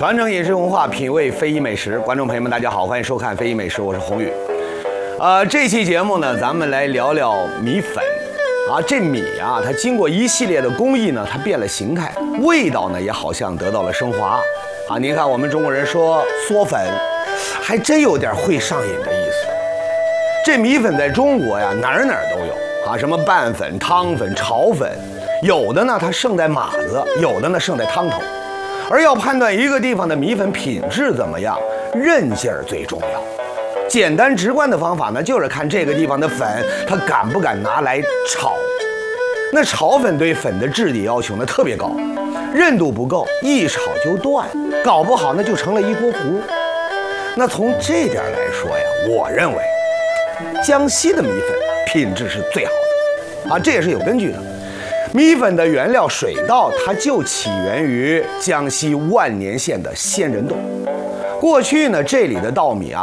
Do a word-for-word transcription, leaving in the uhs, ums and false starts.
传承饮食文化，品味非遗美食。观众朋友们，大家好，欢迎收看《非遗美食》，我是宏宇。呃，这期节目呢，咱们来聊聊米粉。啊，这米啊，它经过一系列的工艺呢，它变了形态，味道呢也好像得到了升华。啊，您看我们中国人说嗦粉，还真有点会上瘾的意思。这米粉在中国呀，哪儿哪儿都有啊，什么拌粉、汤粉、炒粉，有的呢它胜在码子，有的呢胜在汤头。而要判断一个地方的米粉品质怎么样，韧劲儿最重要。简单直观的方法呢，就是看这个地方的粉，它敢不敢拿来炒。那炒粉对粉的质地要求呢特别高，韧度不够，一炒就断，搞不好那就成了一锅糊。那从这点来说呀，我认为江西的米粉品质是最好的啊，这也是有根据的。米粉的原料水稻，它就起源于江西万年县的仙人洞。过去呢，这里的稻米啊